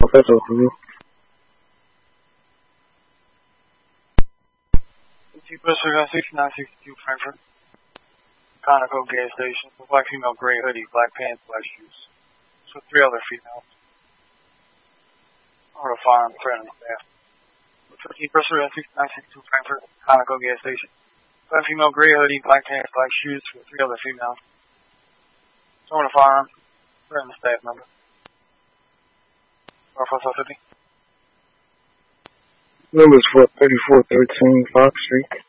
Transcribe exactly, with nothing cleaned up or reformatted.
That's all for you. T-Buster sixty-nine sixty-two Frankfurt. Conoco gas station. Black female, gray hoodie, black pants, black shoes. So three other females. Or a farm, friend and staff. T-Buster sixty-nine sixty-two Frankfurt. Conoco gas station. Black female, gray hoodie, black pants, black shoes for three other females. Someone a farm, friend and staff member. Northwest fifty. Numbers for thirty-four thirteen Fox Street.